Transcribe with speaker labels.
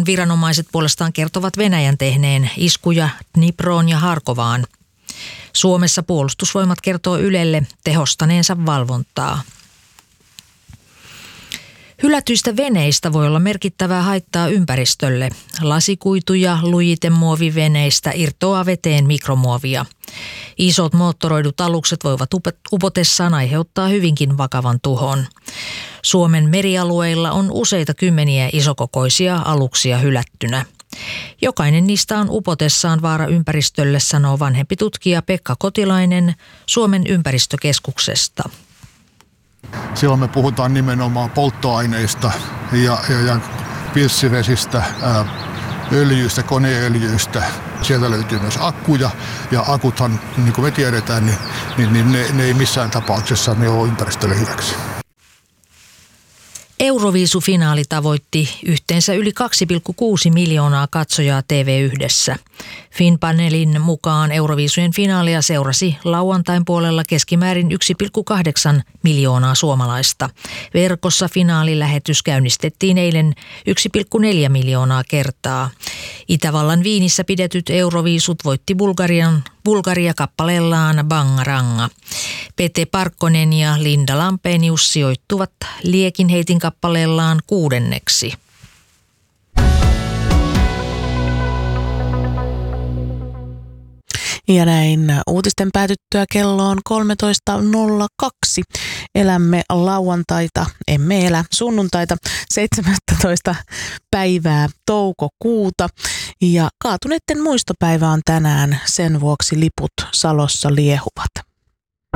Speaker 1: Ukrainan viranomaiset puolestaan kertovat Venäjän tehneen iskuja Dniproon ja Harkovaan. Suomessa puolustusvoimat kertoo Ylelle tehostaneensa valvontaa. Hylätyistä veneistä voi olla merkittävää haittaa ympäristölle. Lasikuitu- ja lujitemuoviveneistä irtoaa veteen mikromuovia. Isot moottoroidut alukset voivat upotessaan aiheuttaa hyvinkin vakavan tuhon. Suomen merialueilla on useita kymmeniä isokokoisia aluksia hylättynä. Jokainen niistä on upotessaan vaara ympäristölle, sanoo vanhempi tutkija Pekka Kotilainen Suomen ympäristökeskuksesta.
Speaker 2: Silloin me puhutaan nimenomaan polttoaineista ja pilssivesistä, öljyistä, koneöljyistä. Sieltä löytyy myös akkuja ja akuthan, niin kuin me tiedetään, niin ne ei missään tapauksessa ne ole ympäristölle hyväksi.
Speaker 1: Euroviisufinaali tavoitti yhteensä yli 2,6 miljoonaa katsojaa TV1:ssä. Finpanelin mukaan Euroviisujen finaalia seurasi lauantain puolella keskimäärin 1,8 miljoonaa suomalaista. Verkossa finaalilähetys käynnistettiin eilen 1,4 miljoonaa kertaa. Itävallan Viinissä pidetyt Euroviisut voitti Bulgaria kappaleellaan Bangaranga. Pete Parkkonen ja Linda Lampenius sijoittuvat liekinheitin kappaleellaan 6.
Speaker 3: Ja näin uutisten päätyttyä kello on 13.02. Elämme lauantaita, emme elä sunnuntaita, 17. päivää toukokuuta. Ja kaatuneiden muistopäivä on tänään, sen vuoksi liput Salossa liehuvat.